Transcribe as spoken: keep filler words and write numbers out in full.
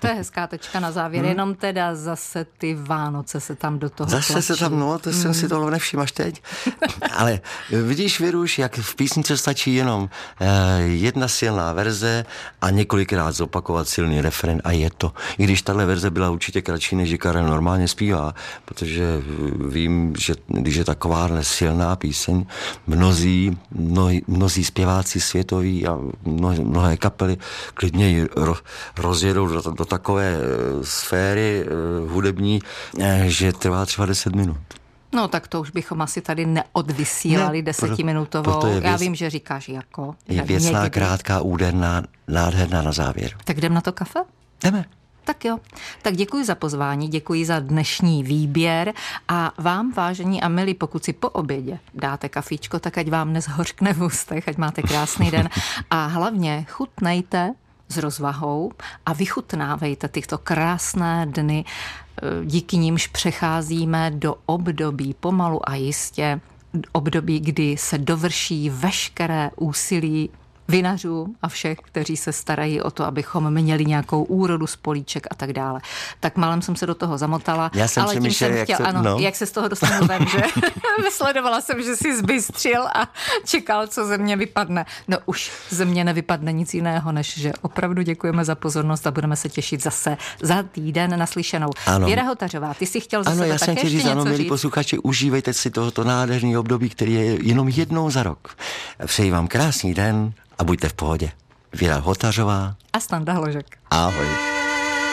To je hezká tečka na závěr, hmm. jenom teda zase ty Vánoce se tam do toho Zase tlačí. se tam, no, to hmm. jsem si toho nevšiml až teď. Ale vidíš, Věruš, jak v písnice stačí jenom eh, jedna silná verze a několikrát zopakovat silný refren a je to. I když tahle verze byla určitě kratší, než že Karel normálně zpívá, protože vím, že když je taková silná píseň, mnozí, mnohí, mnozí zpěváci světoví a mnohé, mnohé kapely klidně ji ro, rozjedou do, do takové sféry hudební, že trvá třeba deset minut. No tak to už bychom asi tady neodvysílali ne, desetiminutovou. Věc, já vím, že říkáš jako. Je věcná, někdy. Krátká, úderná, nádherná na závěr. Tak jdem na to kafe? Jdeme. Tak jo. Tak děkuji za pozvání, děkuji za dnešní výběr a vám, vážení a milí, pokud si po obědě dáte kafíčko, tak ať vám nezhořkne v ústech, ať máte krásný den a hlavně chutnejte s rozvahou a vychutnávejte tyto krásné dny, díky nímž přecházíme do období pomalu a jistě, období, kdy se dovrší veškeré úsilí vinařů a všech, kteří se starají o to, abychom měli nějakou úrodu z políček a tak dále. Tak málem jsem se do toho zamotala, Já jsem ale tím myšel, jsem jak chtěla, to, ano, no. jak se z toho dostanu ven, že sledovala jsem, že si zbystřil a čekal, co ze mě vypadne. No už ze mě nevypadne nic jiného, než že opravdu děkujeme za pozornost a budeme se těšit zase za týden naslyšenou. Ano. Věra Hotařová, ty si chtěl za ano, sebe já také jsem chtěl říct, ano, milí posluchači, užívejte si tohoto nádherný období, který je jenom jednou za rok. Přeji vám krásný den a buďte v pohodě. Věra Hotařová a Standa Hložek. Ahoj.